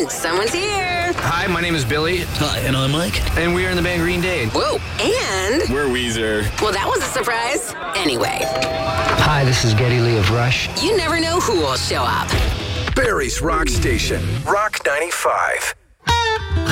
Someone's here. Hi, my name is Billy. Hi, and I'm Mike. And we are in the band Green Day. Whoa, and? We're Weezer. Well, that was a surprise. Anyway. Hi, this is Geddy Lee of Rush. You never know who will show up. Barrie's Rock Station, Rock 95.